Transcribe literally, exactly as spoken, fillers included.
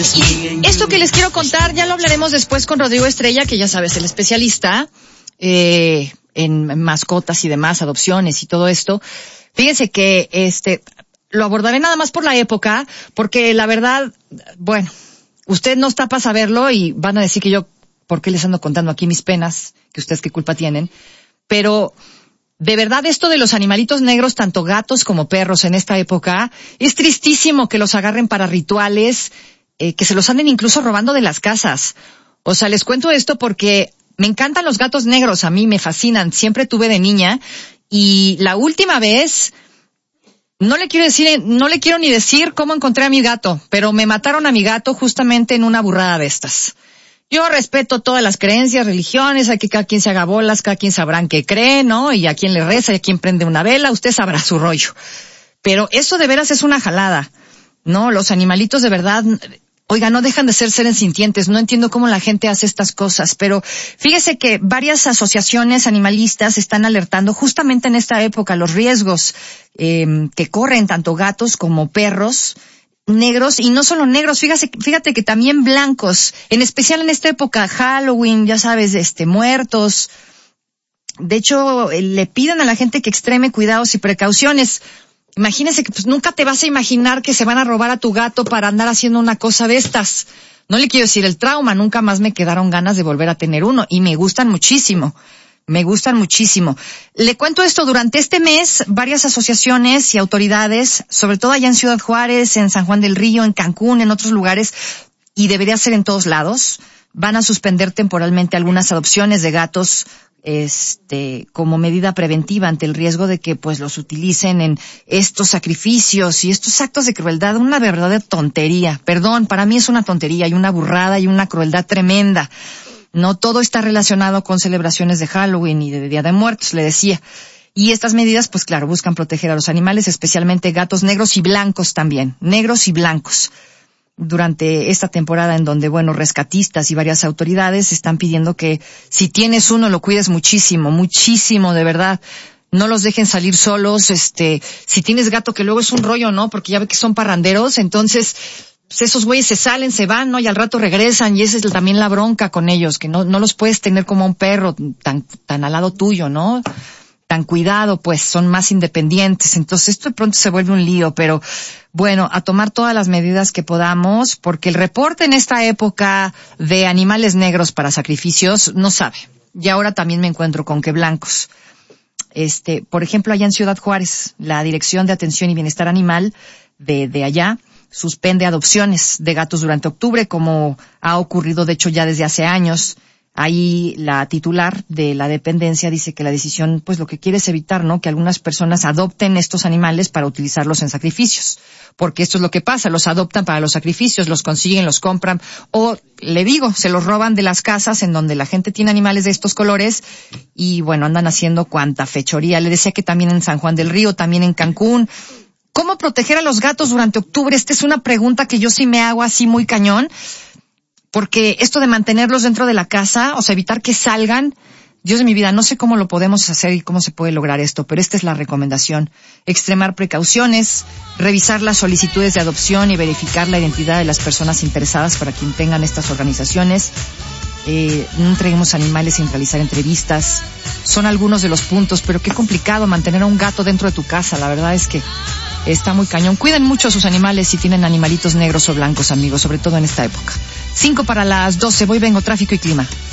Y esto que les quiero contar ya lo hablaremos después con Rodrigo Estrella, que ya sabes, el especialista eh, en mascotas y demás, adopciones y todo esto. Fíjense que este lo abordaré nada más por la época, porque la verdad, bueno, usted no está para saberlo y van a decir que yo, ¿por qué les ando contando aquí mis penas? Que ustedes qué culpa tienen. Pero de verdad esto de los animalitos negros, tanto gatos como perros en esta época, es tristísimo que los agarren para rituales, eh, que se los anden incluso robando de las casas. O sea, les cuento esto porque me encantan los gatos negros, a mí me fascinan, siempre tuve de niña, y la última vez, no le quiero decir, no le quiero ni decir cómo encontré a mi gato, pero me mataron a mi gato justamente en una burrada de estas. Yo respeto todas las creencias, religiones, aquí cada quien se haga bolas, cada quien sabrá en qué cree, ¿no? Y a quien le reza y a quien prende una vela, usted sabrá su rollo. Pero eso de veras es una jalada, ¿no? Los animalitos de verdad, oiga, no dejan de ser seres sintientes. No entiendo cómo la gente hace estas cosas, pero fíjese que varias asociaciones animalistas están alertando justamente en esta época los riesgos eh, que corren tanto gatos como perros negros, y no solo negros, fíjate, fíjate que también blancos, en especial en esta época, Halloween, ya sabes, este, muertos. De hecho, le piden a la gente que extreme cuidados y precauciones. Imagínese que pues nunca te vas a imaginar que se van a robar a tu gato para andar haciendo una cosa de estas. No le quiero decir el trauma, nunca más me quedaron ganas de volver a tener uno, y me gustan muchísimo. Me gustan muchísimo. Le cuento esto, durante este mes, varias asociaciones y autoridades, sobre todo allá en Ciudad Juárez, en San Juan del Río, en Cancún, en otros lugares, y debería ser en todos lados, van a suspender temporalmente algunas adopciones de gatos, este, como medida preventiva ante el riesgo de que, pues, los utilicen en estos sacrificios y estos actos de crueldad. Una verdadera tontería. Perdón, para mí es una tontería y una burrada y una crueldad tremenda. No todo está relacionado con celebraciones de Halloween y de Día de Muertos, le decía. Y estas medidas, pues claro, buscan proteger a los animales, especialmente gatos negros y blancos también, negros y blancos. Durante esta temporada en donde, bueno, rescatistas y varias autoridades están pidiendo que si tienes uno lo cuides muchísimo, muchísimo, de verdad. No los dejen salir solos, este, si tienes gato, que luego es un rollo, ¿no? Porque ya ve que son parranderos, entonces pues esos güeyes se salen, se van, ¿no? Y al rato regresan, y esa es también la bronca con ellos, que no no los puedes tener como un perro tan tan al lado tuyo, ¿no? Tan cuidado, pues son más independientes. Entonces esto de pronto se vuelve un lío, pero bueno, a tomar todas las medidas que podamos, porque el reporte en esta época de animales negros para sacrificios no sabe. Y ahora también me encuentro con que blancos. Este, por ejemplo, allá en Ciudad Juárez, la Dirección de Atención y Bienestar Animal de de allá suspende adopciones de gatos durante octubre, como ha ocurrido de hecho ya desde hace años. Ahí la titular de la dependencia dice que la decisión, pues lo que quiere es evitar, ¿no?, que algunas personas adopten estos animales para utilizarlos en sacrificios. Porque esto es lo que pasa, los adoptan para los sacrificios, los consiguen, los compran, o, le digo, se los roban de las casas en donde la gente tiene animales de estos colores, y bueno, andan haciendo cuanta fechoría. Le decía que también en San Juan del Río, también en Cancún. ¿Cómo proteger a los gatos durante octubre? Esta es una pregunta que yo sí me hago así muy cañón, porque esto de mantenerlos dentro de la casa, o sea, evitar que salgan, Dios de mi vida, no sé cómo lo podemos hacer y cómo se puede lograr esto, pero esta es la recomendación. Extremar precauciones, revisar las solicitudes de adopción y verificar la identidad de las personas interesadas para quien tengan estas organizaciones. Eh, no entreguemos animales sin realizar entrevistas. Son algunos de los puntos, pero qué complicado mantener a un gato dentro de tu casa. La verdad es que está muy cañón. Cuiden mucho a sus animales si tienen animalitos negros o blancos, amigos, sobre todo en esta época. Cinco para las doce, voy, vengo, tráfico y clima.